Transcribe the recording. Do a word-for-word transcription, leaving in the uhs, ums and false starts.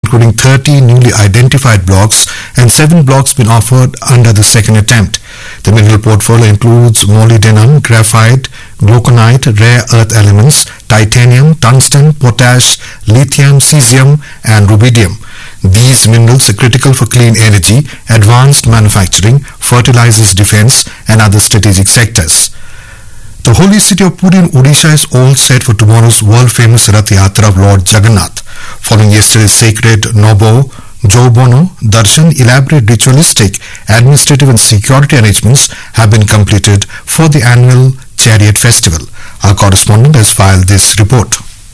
including thirty newly identified blocks and seven blocks been offered under the second attempt. The mineral portfolio includes molybdenum, graphite, glauconite, rare earth elements, titanium, tungsten, potash, lithium, cesium and rubidium. These minerals are critical for clean energy, advanced manufacturing, fertilizers, defense and other strategic sectors. The holy city of Puri in Odisha is all set for tomorrow's world-famous Rath Yatra of Lord Jagannath. Following yesterday's sacred Nobo, Jobono, Darshan, elaborate ritualistic, administrative and security arrangements have been completed for the annual chariot festival. Our correspondent has filed this report.